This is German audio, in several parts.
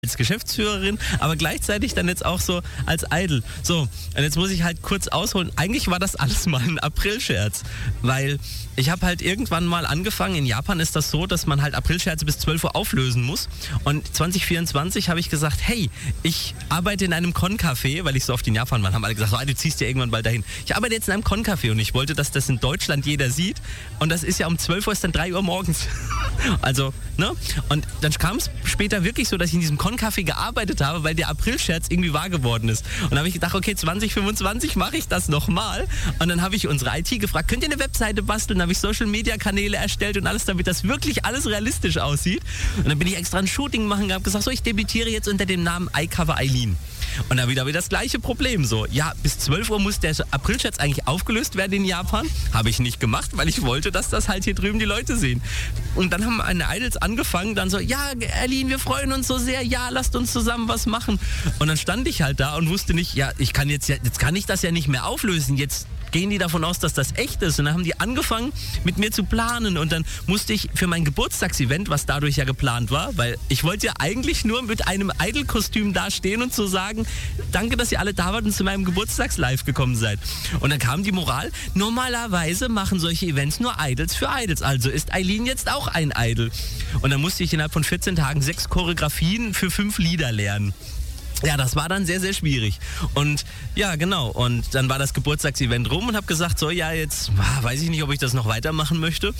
als Geschäftsführerin, aber gleichzeitig dann jetzt auch so als Idol. So, und jetzt muss ich halt kurz ausholen. Eigentlich war das alles mal ein Aprilscherz, weil ich habe halt irgendwann mal angefangen, in Japan ist das so, dass man halt Aprilscherze bis 12 Uhr auflösen muss. Und 2024 habe ich gesagt, hey, ich arbeite in einem Con-Café, weil ich so oft in Japan war, haben alle gesagt, oh, du ziehst ja irgendwann bald dahin. Ich arbeite jetzt in einem Con-Café und ich wollte, dass das in Deutschland jeder sieht. Und das ist ja um 12 Uhr, ist dann 3 Uhr morgens. Also, ne? Und dann kam es später wirklich so, dass ich in diesem Con-Café gearbeitet habe, weil der Aprilscherz irgendwie wahr geworden ist. Und dann habe ich gedacht, okay, 2025 mache ich das nochmal. Und dann habe ich unsere IT gefragt, könnt ihr eine Webseite basteln? Dann habe ich Social-Media-Kanäle erstellt und alles, damit das wirklich alles realistisch aussieht. Und dann bin ich extra ein Shooting machen und habe gesagt, so, ich debütiere jetzt unter dem Namen iCover Eileen. Und dann wieder das gleiche Problem. So, ja, bis 12 Uhr muss der Aprilscherz eigentlich aufgelöst werden in Japan. Habe ich nicht gemacht, weil ich wollte, dass das halt hier drüben die Leute sehen. Und dann haben meine Idols angefangen, dann so, ja, Eileen, wir freuen uns so sehr, ja, lasst uns zusammen was machen. Und dann stand ich halt da und wusste nicht, ja, jetzt kann ich das ja nicht mehr auflösen, jetzt gehen die davon aus, dass das echt ist. Und dann haben die angefangen, mit mir zu planen. Und dann musste ich für mein Geburtstagsevent, was dadurch ja geplant war, weil ich wollte ja eigentlich nur mit einem Idol-Kostüm dastehen und zu sagen, danke, dass ihr alle da wart und zu meinem Geburtstagslive gekommen seid. Und dann kam die Moral, normalerweise machen solche Events nur Idols für Idols. Also ist Eileen jetzt auch ein Idol. Und dann musste ich innerhalb von 14 Tagen 6 Choreografien für 5 Lieder lernen. Ja, das war dann sehr, sehr schwierig. Und ja, genau. Und dann war das Geburtstagsevent rum und habe gesagt, so, ja, jetzt weiß ich nicht, ob ich das noch weitermachen möchte.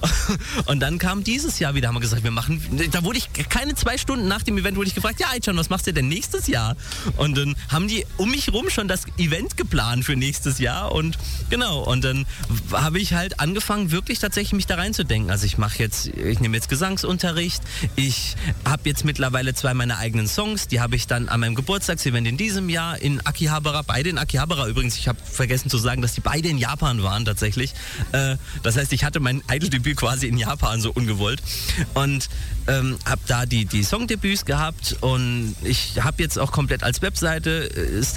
Und dann kam dieses Jahr wieder, haben wir gesagt, da wurde ich keine 2 Stunden nach dem Event wurde ich gefragt, ja, Aichan, was machst du denn nächstes Jahr? Und dann haben die um mich rum schon das Event geplant für nächstes Jahr. Und genau, und dann habe ich halt angefangen, wirklich tatsächlich mich da reinzudenken. Also ich nehme jetzt Gesangsunterricht. Ich habe jetzt mittlerweile 2 meiner eigenen Songs, die habe ich dann an meinem Geburtstagsevent in diesem Jahr in Akihabara, beide in Akihabara übrigens, ich habe vergessen zu sagen, dass die beide in Japan waren tatsächlich. Das heißt, ich hatte mein Idol-Debüt quasi in Japan, so ungewollt. Und habe da die Songdebüts gehabt und ich habe jetzt auch komplett als Webseite,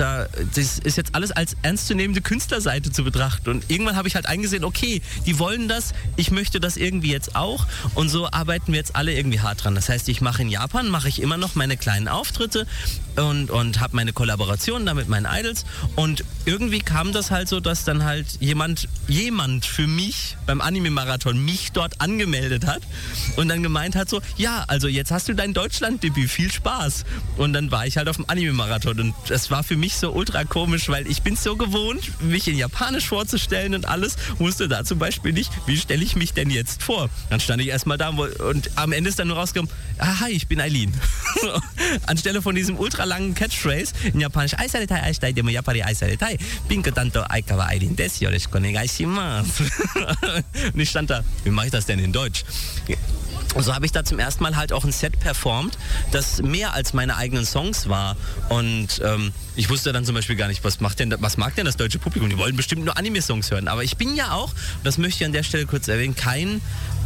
das ist jetzt alles als ernstzunehmende Künstlerseite zu betrachten. Und irgendwann habe ich halt eingesehen, okay, die wollen das, ich möchte das irgendwie jetzt auch und so arbeiten wir jetzt alle irgendwie hart dran. Das heißt, ich mache in Japan, immer noch meine kleinen Auftritte und habe meine Kollaboration da mit meinen Idols und irgendwie kam das halt so, dass dann halt jemand für mich beim Anime-Marathon mich dort angemeldet hat und dann gemeint hat so, ja, also jetzt hast du dein Deutschland-Debüt, viel Spaß. Und dann war ich halt auf dem Anime-Marathon und das war für mich so ultra komisch, weil ich bin so gewohnt, mich in Japanisch vorzustellen und alles, wusste da zum Beispiel nicht, wie stelle ich mich denn jetzt vor? Dann stand ich erstmal da und am Ende ist dann nur rausgekommen, hi, ich bin Eileen. Anstelle von diesem ultra langen Catchphrase in Japanisch, Aisaletai, Aisaletai, demo Japari, Aisaletai, Pinko Tanto, Aikawa Eileen desu, yoroshiku onegai shimasu. Und ich stand da, wie mache ich das denn in Deutsch? Und so habe ich da zum ersten Mal halt auch ein Set performt, das mehr als meine eigenen Songs war. Und ich wusste dann zum Beispiel gar nicht, was mag denn das deutsche Publikum? Die wollen bestimmt nur Anime-Songs hören. Aber ich bin ja auch, das möchte ich an der Stelle kurz erwähnen, kein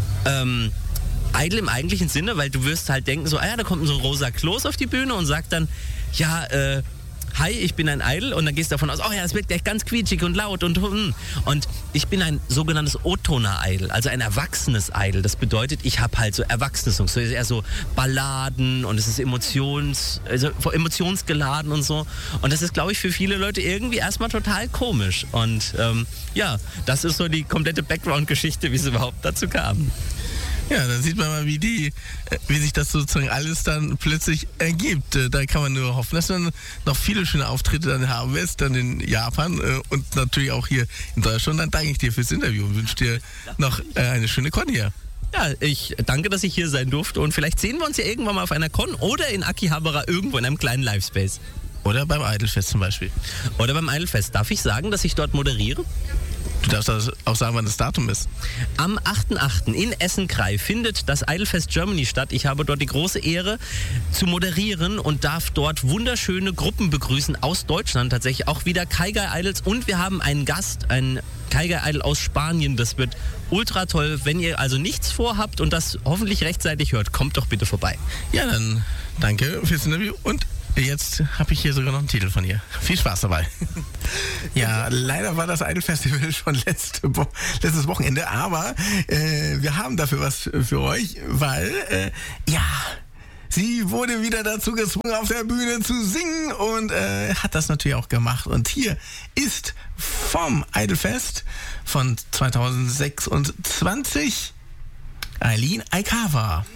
Idol im eigentlichen Sinne, weil du wirst halt denken, so, da kommt so ein Rosa Kloß auf die Bühne und sagt dann, ja, hi, ich bin ein Idol und dann gehst du davon aus, oh ja, es wird gleich ganz quietschig und laut und ich bin ein sogenanntes Otona-Idol, also ein erwachsenes Idol. Das bedeutet, ich habe halt so erwachsene Songs, so eher so Balladen und es ist emotionsgeladen und so und das ist, glaube ich, für viele Leute irgendwie erstmal total komisch und ja, das ist so die komplette Background-Geschichte, wie es überhaupt dazu kam. Ja, da sieht man mal, wie sich das sozusagen alles dann plötzlich ergibt. Da kann man nur hoffen, dass du dann noch viele schöne Auftritte dann haben wirst, dann in Japan und natürlich auch hier in Deutschland. Dann danke ich dir fürs Interview und wünsche dir noch eine schöne Con hier. Ja, ich danke, dass ich hier sein durfte und vielleicht sehen wir uns ja irgendwann mal auf einer Con oder in Akihabara irgendwo in einem kleinen Livespace. Oder beim Idolfest zum Beispiel. Oder beim Idolfest. Darf ich sagen, dass ich dort moderiere? Du darfst auch sagen, wann das Datum ist. Am 8.8. in Essen-Krei findet das Idolfest Germany statt. Ich habe dort die große Ehre zu moderieren und darf dort wunderschöne Gruppen begrüßen aus Deutschland. Tatsächlich auch wieder Kaigai Idols und wir haben einen Gast, einen Kaigai Idol aus Spanien. Das wird ultra toll. Wenn ihr also nichts vorhabt und das hoffentlich rechtzeitig hört, kommt doch bitte vorbei. Ja, dann danke fürs Interview und jetzt habe ich hier sogar noch einen Titel von ihr. Viel Spaß dabei. Ja, leider war das Idol-Festival schon letztes Wochenende, aber wir haben dafür was für euch, weil, Sie wurde wieder dazu gezwungen, auf der Bühne zu singen und hat das natürlich auch gemacht. Und hier ist vom Idolfest von 2026 Aline Aikawa.